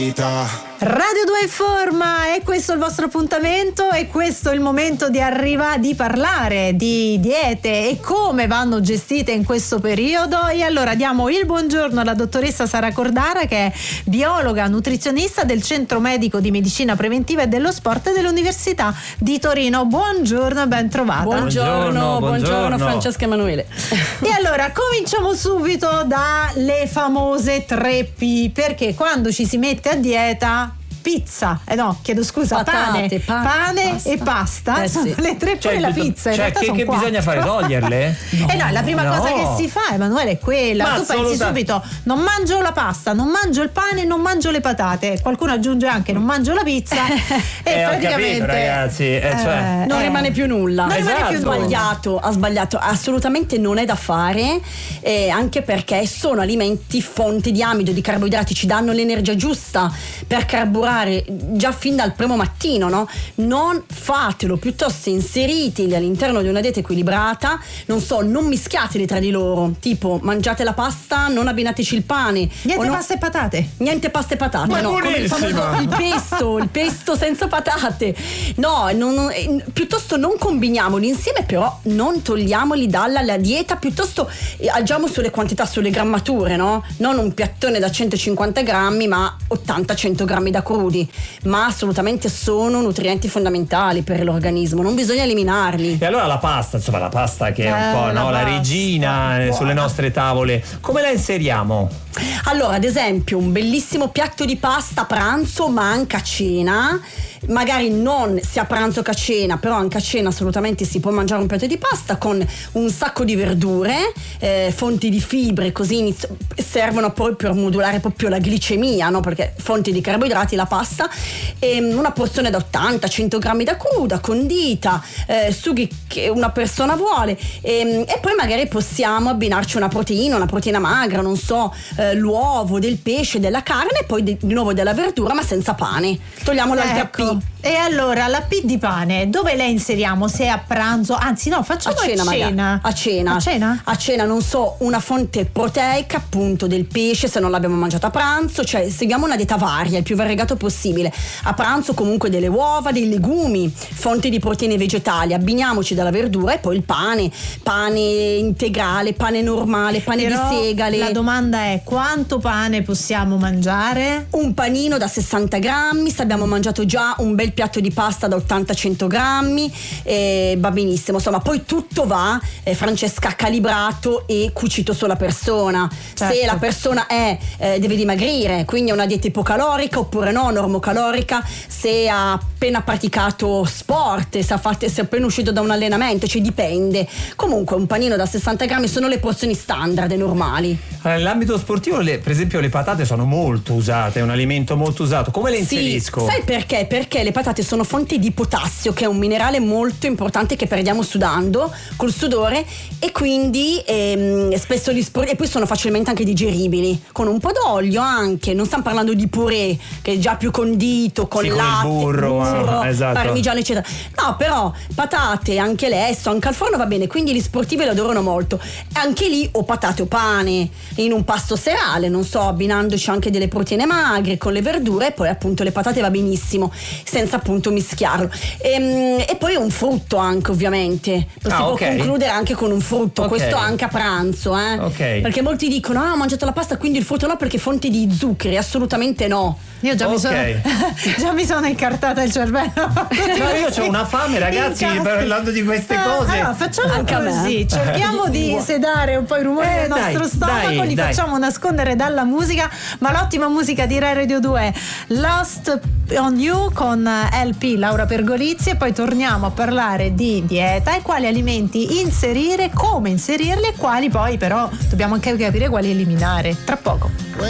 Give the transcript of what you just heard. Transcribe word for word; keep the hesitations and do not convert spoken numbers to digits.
Radio due Informa, e questo è il vostro appuntamento, e questo è il momento di arrivare di parlare di diete e come vanno gestite in questo periodo. E allora diamo il buongiorno alla dottoressa Sara Cordara, che è biologa nutrizionista del Centro Medico di Medicina Preventiva e dello Sport dell'Università di Torino. Buongiorno e ben trovata. Buongiorno, buongiorno, buongiorno Francesca Emanuele. E allora cominciamo subito dalle famose tre P, perché quando ci si mette a dieta, pizza, eh no, chiedo scusa, Patate, pane, pa- pane pasta. e pasta, Eh, sono sì. le tre P Cioè, della pizza. In cioè realtà che, sono che quattro. bisogna fare? Toglierle? No, eh no, la prima no. cosa che si fa, Emanuele, è quella. Ma tu pensi assoluta- subito, non mangio la pasta, non mangio il pane, non mangio le patate. Qualcuno aggiunge anche non mangio la pizza e Eh, ho praticamente capito, ragazzi, eh, cioè. Non eh, rimane più nulla. non rimane Esatto. più nulla. Sbagliato, ha sbagliato, assolutamente non è da fare, eh, anche perché sono alimenti fonte di amido, di carboidrati, ci danno l'energia giusta per carburare già fin dal primo mattino, no? Non fatelo, piuttosto inseriteli all'interno di una dieta equilibrata, non so, non mischiateli tra di loro, tipo mangiate la pasta, non abbinateci il pane. Niente o no- pasta e patate. Niente pasta e patate, Ma è no, come il buonissima! famoso il pesto, il pesto senza patate. No, non- non- eh, piuttosto non combiniamoli insieme, però non togliamoli dalla la dieta, piuttosto eh, agiamo sulle quantità, sulle grammature, no? Non un piattone da centocinquanta grammi, ma ottanta cento grammi da crudi, ma assolutamente sono nutrienti fondamentali per l'organismo, non bisogna eliminarli. E allora la pasta, insomma la pasta che è un Eh, po' la no, la pasta, regina eh, buona. sulle nostre tavole, come la inseriamo? Allora, ad esempio, un bellissimo piatto di pasta a pranzo, ma anche a cena. Magari non sia a pranzo che a cena, però anche a cena assolutamente si può mangiare un piatto di pasta con un sacco di verdure, eh, fonti di fibre, così inizio, servono poi per modulare proprio la glicemia, no? Perché fonti di carboidrati, la pasta, e una porzione da ottanta cento grammi da cruda, condita, eh, sughi che una persona vuole, e, e poi magari possiamo abbinarci una proteina, una proteina magra, non so, eh, l'uovo, del pesce, della carne, e poi di, di nuovo della verdura, ma senza pane. Togliamo l'altra Ecco. P. E allora la P di pane dove la inseriamo? Se è a pranzo, anzi no, facciamo A cena, a magari. cena. A cena. A cena? A cena, non so, una fonte proteica, appunto, del pesce, se non l'abbiamo mangiato a pranzo, cioè seguiamo una dieta varia, il più variegato possibile. A pranzo comunque delle uova, dei legumi, fonti di proteine vegetali, abbiniamoci dalla verdura, e poi il pane, pane integrale, pane normale, pane Però di segale. la domanda è: quanto pane possiamo mangiare? Un panino da sessanta grammi, se abbiamo mangiato già un bel piatto di pasta da ottanta cento grammi, eh, va benissimo. Insomma, poi tutto va, eh, Francesca, calibrato e cucito sulla persona. Certo. Se la persona è eh, deve dimagrire, quindi è una dieta ipocalorica oppure no, normocalorica, se ha appena praticato sport, se, ha fatto, se è appena uscito da un allenamento, cioè dipende. Comunque un panino da sessanta grammi sono le porzioni standard e normali. Allora, nell'ambito sportivo, le- per esempio, le patate sono molto usate, è un alimento molto usato. Come le inserisco? Sì, sai perché? Perché le patate sono fonte di potassio, che è un minerale molto importante che perdiamo sudando, col sudore, e quindi ehm, spesso li spor- e poi sono facilmente anche digeribili, con un po' d'olio anche, non stiamo parlando di purè, che è già più condito, con Sì, con il latte, burro, ah, esatto. parmigiano eccetera. No, però patate, anche lesso, anche al forno va bene, quindi gli sportivi lo adorano molto. Anche lì o patate o pane, in un pasto serale, non so, abbinandoci anche delle proteine magre con le verdure, e poi appunto le patate va benissimo, senza appunto mischiarlo. E, e poi un frutto anche, ovviamente. Lo si Ah, può ok. concludere anche con un frutto, Ok. questo anche a pranzo, eh? Ok. Perché molti dicono: ah, ho mangiato la pasta, quindi il frutto no, perché è fonte di zuccheri. Assolutamente no. Io già mi Ok. sono già mi sono incartata il cervello. No, io ho una fame, ragazzi, Incastri. parlando di queste Ah, cose. allora, facciamo Anche a me. così, cerchiamo di sedare un po' i rumori Eh, del nostro dai, stomaco, dai, li dai. facciamo nascondere dalla musica, ma l'ottima musica di Rai Radio due, Lost on You con L P, Laura Pergolizzi, e poi torniamo a parlare di dieta e quali alimenti inserire, come inserirli, e quali poi però dobbiamo anche capire quali eliminare tra poco.